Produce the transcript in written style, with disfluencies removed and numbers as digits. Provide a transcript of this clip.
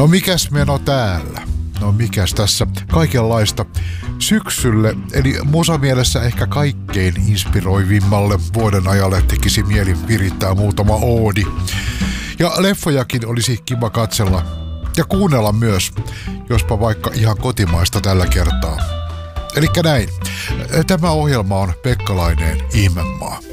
No mikäs meno täällä? No mikäs tässä kaikenlaista syksylle, eli musamielessä ehkä kaikkein inspiroivimmalle vuoden ajalle tekisi mieli virittää muutama oodi. Ja leffojakin olisi kiva katsella ja kuunnella myös, jospa vaikka ihan kotimaista tällä kertaa. Elikkä näin, tämä ohjelma on Pekka Laineen Ihmemaa.